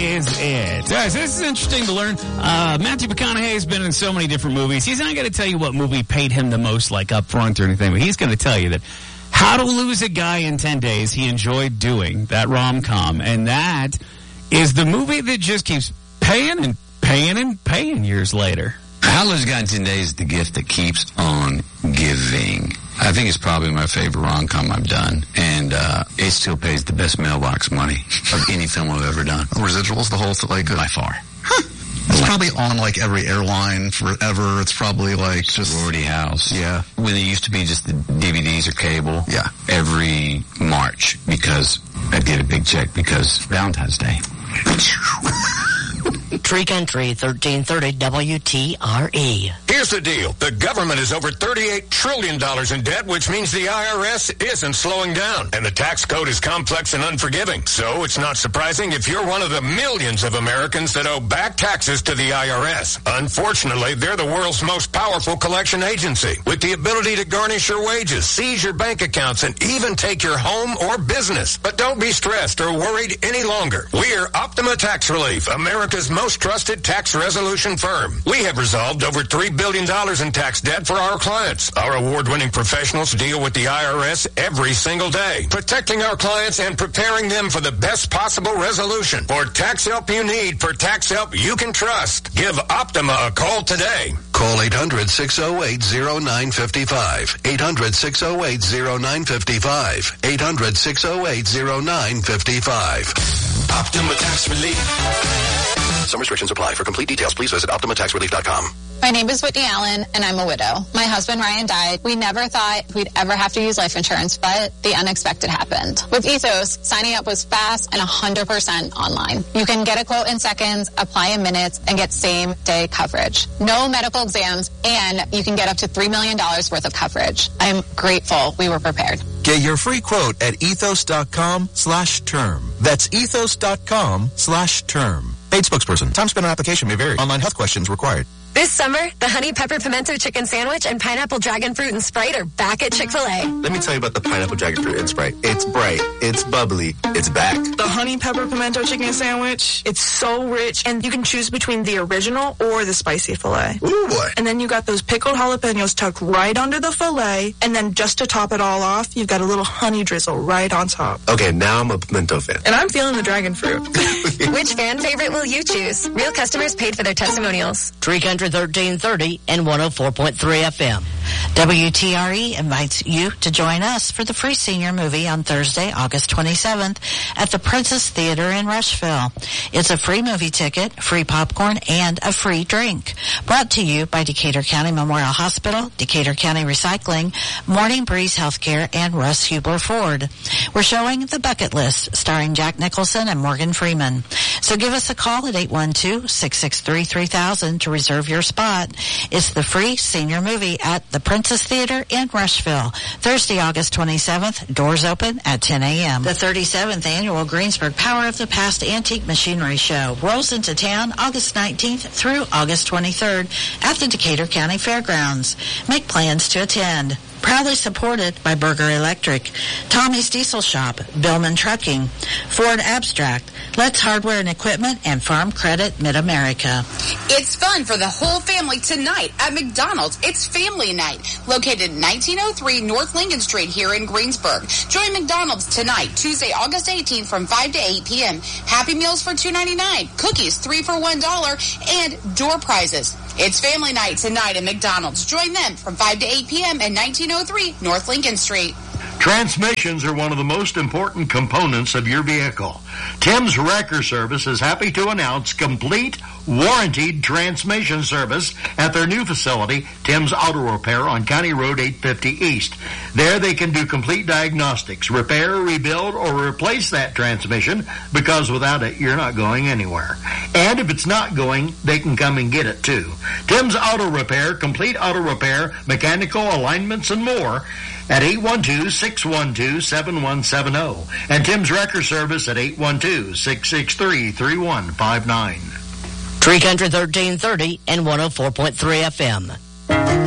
is it. Guys, this is interesting to learn. Matthew McConaughey has been in so many different movies. He's not going to tell you what movie paid him the most, like up front or anything, but he's going to tell you that How to Lose a Guy in 10 Days he enjoyed doing, that rom-com. And that is the movie that just keeps paying and paying and paying years later. How to Lose a Guy in 10 Days is the gift that keeps on giving. I think it's probably my favorite rom-com I've done, and it still pays the best mailbox money of any film I've ever done. Residuals, the whole thing, by far. It's probably on like every airline forever. It's probably like just sorority house. Yeah. When it used to be just the DVDs or cable. Yeah. Every March, because I'd get a big check because Valentine's Day. Tree Country 1330 WTRE. Here's the deal. The government is over $38 trillion in debt, which means the IRS isn't slowing down. And the tax code is complex and unforgiving. So it's not surprising if you're one of the millions of Americans that owe back taxes to the IRS. Unfortunately, they're the world's most powerful collection agency, with the ability to garnish your wages, seize your bank accounts, and even take your home or business. But don't be stressed or worried any longer. We're Optima Tax Relief, America's most trusted tax resolution firm. We have resolved over $3 billion in tax debt for our clients. Our award-winning professionals deal with the IRS every single day, protecting our clients and preparing them for the best possible resolution. For tax help you need, for tax help you can trust, give Optima a call today. Call 800-608-0955. 800-608-0955. 800-608-0955. Optima Tax Relief. Some restrictions apply. For complete details, please visit OptimaTaxRelief.com. My name is Whitney Allen, and I'm a widow. My husband, Ryan, died. We never thought we'd ever have to use life insurance, but the unexpected happened. With Ethos, signing up was fast and 100% online. You can get a quote in seconds, apply in minutes, and get same-day coverage. No medical exams, and you can get up to $3 million worth of coverage. I'm grateful we were prepared. Get your free quote at ethos.com/term. That's ethos.com/term. Paid spokesperson. Time spent on application may vary. Online health questions required. This summer, the Honey Pepper Pimento Chicken Sandwich and Pineapple Dragon Fruit and Sprite are back at Chick-fil-A. Let me tell you about the Pineapple Dragon Fruit and Sprite. It's bright. It's bubbly. It's back. The Honey Pepper Pimento Chicken Sandwich, it's so rich, and you can choose between the original or the spicy filet. Ooh, boy. And then you got those pickled jalapenos tucked right under the filet, and then just to top it all off, you've got a little honey drizzle right on top. Okay, now I'm a pimento fan. And I'm feeling the dragon fruit. Which fan favorite will you choose? Real customers paid for their testimonials. Tree Country 1330 and 104.3 FM. WTRE invites you to join us for the free senior movie on Thursday, August 27th at the Princess Theater in Rushville. It's a free movie ticket, free popcorn, and a free drink. Brought to you by Decatur County Memorial Hospital, Decatur County Recycling, Morning Breeze Healthcare, and Russ Hubler Ford. We're showing The Bucket List, starring Jack Nicholson and Morgan Freeman. So give us a call at 812-663-3000 to reserve your spot. It's the free senior movie at the Princess Theater in Rushville. Thursday, August 27th. Doors open at 10 a.m. The 37th Annual Greensburg Power of the Past Antique Machinery Show rolls into town August 19th through August 23rd at the Decatur County Fairgrounds. Make plans to attend. Proudly supported by Berger Electric, Tommy's Diesel Shop, Billman Trucking, Ford Abstract, Let's Hardware and Equipment, and Farm Credit Mid-America. It's fun for the whole family tonight at McDonald's. It's Family Night, located 1903 North Lincoln Street here in Greensburg. Join McDonald's tonight, Tuesday, August 18th from 5 to 8 p.m. Happy Meals for $2.99, cookies 3 for $1, and door prizes. It's Family Night tonight at McDonald's. Join them from 5 to 8 p.m. at 1903 North Lincoln Street. Transmissions are one of the most important components of your vehicle. Tim's Wrecker Service is happy to announce complete warranted transmission service at their new facility, Tim's Auto Repair on County Road 850 East. There they can do complete diagnostics, repair, rebuild, or replace that transmission, because without it, you're not going anywhere. And if it's not going, they can come and get it too. Tim's Auto Repair, complete auto repair, mechanical alignments, and more at 812-612-7170. And Tim's Wrecker Service at 812-663-3159. Tree Country 1330 and 104.3 FM.